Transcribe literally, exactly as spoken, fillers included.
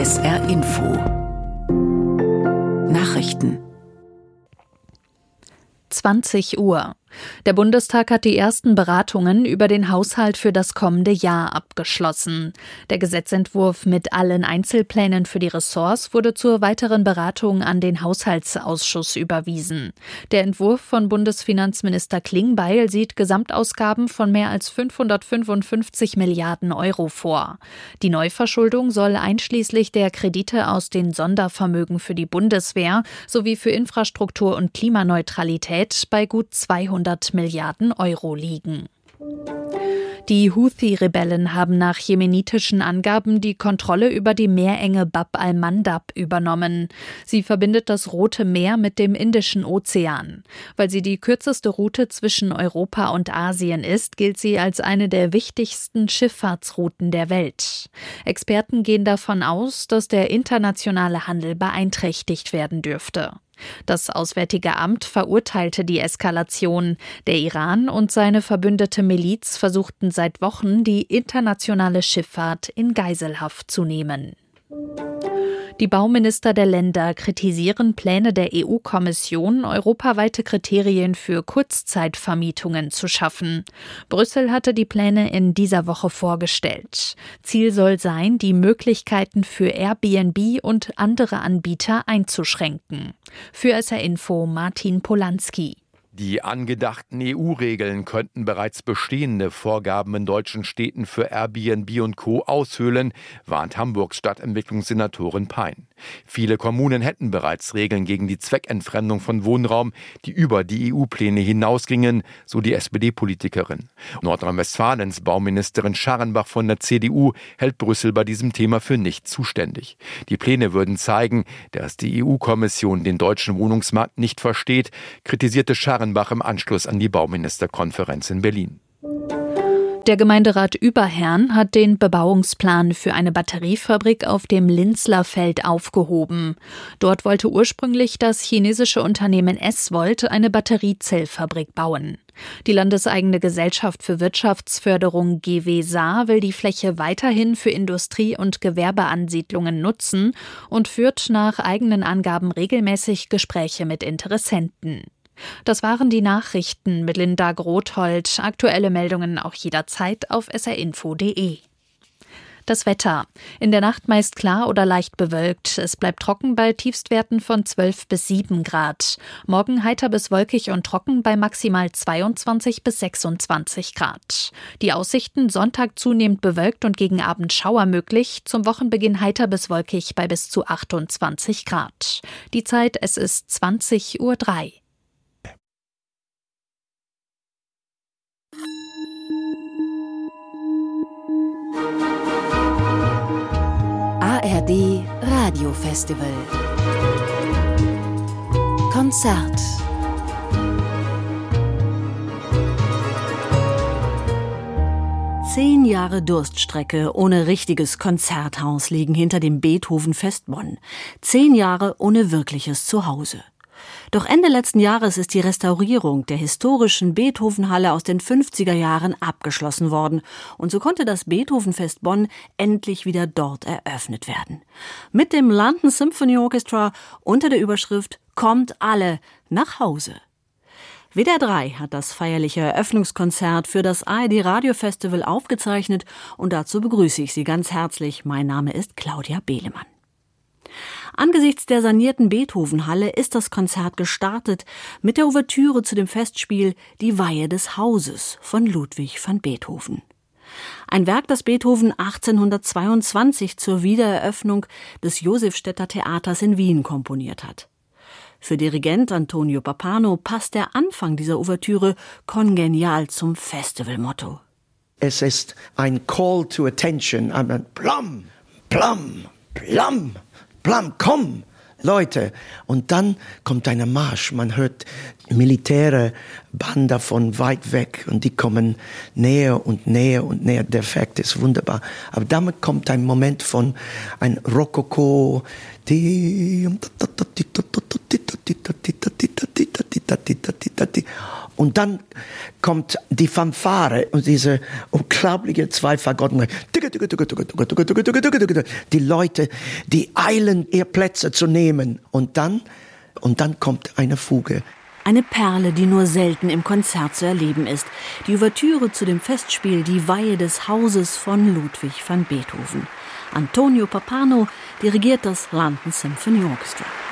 S R Info Nachrichten zwanzig Uhr. Der Bundestag hat die ersten Beratungen über den Haushalt für das kommende Jahr abgeschlossen. Der Gesetzentwurf mit allen Einzelplänen für die Ressorts wurde zur weiteren Beratung an den Haushaltsausschuss überwiesen. Der Entwurf von Bundesfinanzminister Klingbeil sieht Gesamtausgaben von mehr als fünfhundertfünfundfünfzig Milliarden Euro vor. Die Neuverschuldung soll einschließlich der Kredite aus den Sondervermögen für die Bundeswehr sowie für Infrastruktur und Klimaneutralität bei gut zweihundert Milliarden Euro liegen. Die Houthi-Rebellen haben nach jemenitischen Angaben die Kontrolle über die Meerenge Bab al-Mandab übernommen. Sie verbindet das Rote Meer mit dem Indischen Ozean. Weil sie die kürzeste Route zwischen Europa und Asien ist, gilt sie als eine der wichtigsten Schifffahrtsrouten der Welt. Experten gehen davon aus, dass der internationale Handel beeinträchtigt werden dürfte. Das Auswärtige Amt verurteilte die Eskalation. Der Iran und seine verbündete Miliz versuchten seit Wochen, die internationale Schifffahrt in Geiselhaft zu nehmen. Die Bauminister der Länder kritisieren Pläne der E U-Kommission, europaweite Kriterien für Kurzzeitvermietungen zu schaffen. Brüssel hatte die Pläne in dieser Woche vorgestellt. Ziel soll sein, die Möglichkeiten für Airbnb und andere Anbieter einzuschränken. Für S R Info Martin Polanski. Die angedachten E U-Regeln könnten bereits bestehende Vorgaben in deutschen Städten für Airbnb und Co. aushöhlen, warnt Hamburgs Stadtentwicklungssenatorin Pein. Viele Kommunen hätten bereits Regeln gegen die Zweckentfremdung von Wohnraum, die über die E U-Pläne hinausgingen, so die S P D-Politikerin. Nordrhein-Westfalens Bauministerin Scharrenbach von der C D U hält Brüssel bei diesem Thema für nicht zuständig. Die Pläne würden zeigen, dass die E U-Kommission den deutschen Wohnungsmarkt nicht versteht, kritisierte Scharrenbach im Anschluss an die Bauministerkonferenz in Berlin. Der Gemeinderat Überherrn hat den Bebauungsplan für eine Batteriefabrik auf dem Linzler Feld aufgehoben. Dort wollte ursprünglich das chinesische Unternehmen S-Volt eine Batteriezellfabrik bauen. Die landeseigene Gesellschaft für Wirtschaftsförderung G W S A will die Fläche weiterhin für Industrie- und Gewerbeansiedlungen nutzen und führt nach eigenen Angaben regelmäßig Gespräche mit Interessenten. Das waren die Nachrichten mit Linda Grothold. Aktuelle Meldungen auch jederzeit auf s r info punkt d e. Das Wetter. In der Nacht meist klar oder leicht bewölkt. Es bleibt trocken bei Tiefstwerten von zwölf bis sieben Grad. Morgen heiter bis wolkig und trocken bei maximal zweiundzwanzig bis sechsundzwanzig Grad. Die Aussichten: Sonntag zunehmend bewölkt und gegen Abend Schauer möglich. Zum Wochenbeginn heiter bis wolkig bei bis zu achtundzwanzig Grad. Die Zeit: es ist zwanzig Uhr drei. A R D Radiofestival Konzert. Zehn Jahre Durststrecke ohne richtiges Konzerthaus liegen hinter dem Beethoven-Fest Bonn. Zehn Jahre ohne wirkliches Zuhause. Doch Ende letzten Jahres ist die Restaurierung der historischen Beethoven-Halle aus den fünfziger Jahren abgeschlossen worden. Und so konnte das Beethoven-Fest Bonn endlich wieder dort eröffnet werden. Mit dem London Symphony Orchestra unter der Überschrift »Kommt alle nach Hause«. W D R drei hat das feierliche Eröffnungskonzert für das A R D Radiofestival aufgezeichnet und dazu begrüße ich Sie ganz herzlich. Mein Name ist Claudia Behlemann. Angesichts der sanierten Beethoven-Halle ist das Konzert gestartet mit der Ouvertüre zu dem Festspiel »Die Weihe des Hauses« von Ludwig van Beethoven. Ein Werk, das Beethoven achtzehnhundertzweiundzwanzig zur Wiedereröffnung des Josefstädter Theaters in Wien komponiert hat. Für Dirigent Antonio Pappano passt der Anfang dieser Ouvertüre kongenial zum Festivalmotto. Es ist ein Call to Attention, ein Plum, Plum, Plum. Plum, komm, Leute. Und dann kommt eine Marsch. Man hört militäre Bande von weit weg und die kommen näher und näher und näher. Der Effekt ist wunderbar. Aber damit kommt ein Moment von ein Rokoko. Und dann kommt die Fanfare und diese unglaubliche Zweifagotten. Die Leute, die eilen, ihre Plätze zu nehmen. Und dann, und dann kommt eine Fuge. Eine Perle, die nur selten im Konzert zu erleben ist. Die Ouvertüre zu dem Festspiel Die Weihe des Hauses von Ludwig van Beethoven. Antonio Pappano dirigiert das London Symphony Orchestra.